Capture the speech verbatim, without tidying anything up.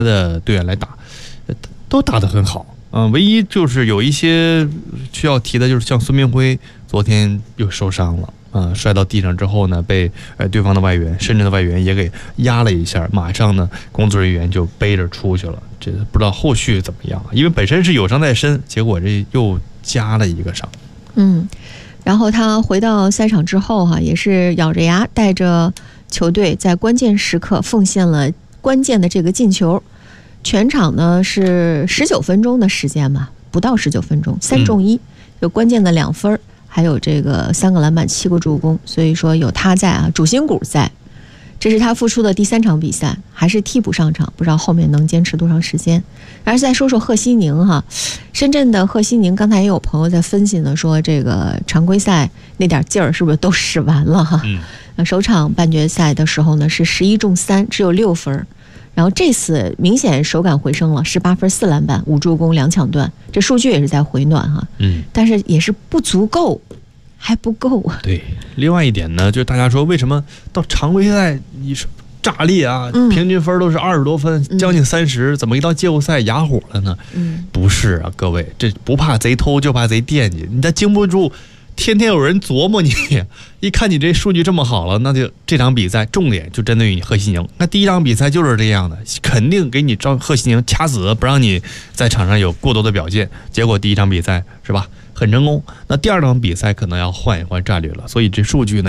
的队员来打，都打得很好。嗯、呃，唯一就是有一些需要提的，就是像孙铭徽昨天又受伤了。啊、呃，摔到地上之后呢，被呃对方的外援，深圳的外援也给压了一下，马上呢，工作人员就背着出去了。这不知道后续怎么样，因为本身是有伤在身，结果这又加了一个伤。 嗯，然后他回到赛场之后哈、啊，也是咬着牙带着球队在关键时刻奉献了关键的这个进球。全场呢是十九分钟的时间嘛，不到十九分钟，三中一，有关键的两分。还有这个三个篮板七个助攻，所以说有他在啊，主心骨在，这是他复出的第三场比赛，还是替补上场，不知道后面能坚持多长时间。然后再说说贺西宁哈，深圳的贺西宁，刚才也有朋友在分析呢，说这个常规赛那点劲儿是不是都使完了哈？嗯，首场半决赛的时候呢是十一中三，只有六分。然后这次明显手感回升了，十八分四篮板五助攻两抢断，这数据也是在回暖哈，嗯，但是也是不足够，还不够啊。 对，另外一点呢，就是大家说为什么到常规赛你是炸裂啊、嗯，平均分都是二十多分，将近三十、嗯，怎么一到季后赛哑火了呢？嗯，不是啊，各位，这不怕贼偷就怕贼惦记，你这经不住。天天有人琢磨你，一看你这数据这么好了，那就这场比赛重点就针对于你贺西宁。那第一场比赛就是这样的，肯定给你招贺西宁掐死，不让你在场上有过多的表现。结果第一场比赛是吧，很成功。那第二场比赛可能要换一换战略了，所以这数据呢。